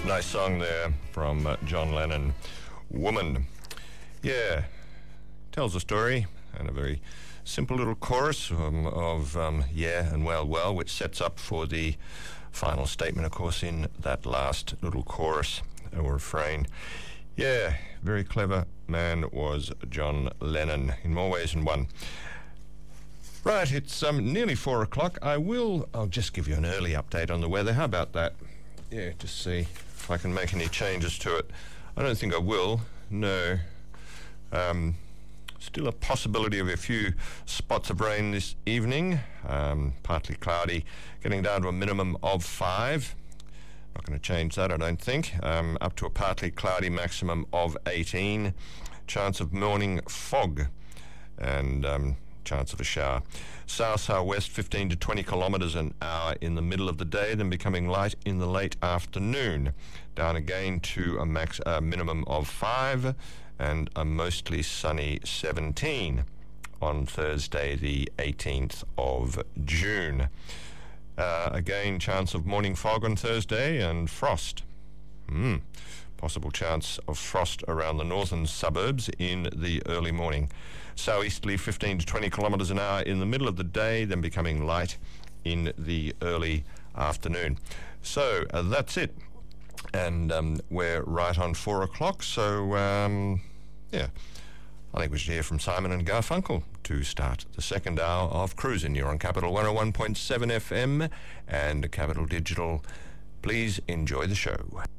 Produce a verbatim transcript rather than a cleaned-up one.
Nice song there from uh, John Lennon, Woman. Yeah, tells a story and a very simple little chorus um, of um, yeah and well, well, which sets up for the final statement, of course, in that last little chorus or refrain. Yeah, very clever man was John Lennon in more ways than one. Right, it's um, nearly four o'clock. I will, I'll just give you an early update on the weather. How about that? Yeah, just see if I can make any changes to it. I don't think I will, no. Um, still a possibility of a few spots of rain this evening. Um, partly cloudy, getting down to a minimum of five. Not going to change that, I don't think. Um, up to a partly cloudy maximum of eighteen. Chance of morning fog and um, chance of a shower. South southwest fifteen to twenty kilometres an hour in the middle of the day, then becoming light in the late afternoon. Down again to a max uh, minimum of five and a mostly sunny seventeen on Thursday the eighteenth of June. Uh, again, chance of morning fog on Thursday and frost. Hmm. Possible chance of frost around the northern suburbs in the early morning. Southeasterly fifteen to twenty kilometres an hour in the middle of the day, then becoming light in the early afternoon. So uh, that's it. And um, we're right on four o'clock. So, um, yeah, I think we should hear from Simon and Garfunkel to start the second hour of Cruising. You're on Capital one oh one point seven F M and Capital Digital. Please enjoy the show.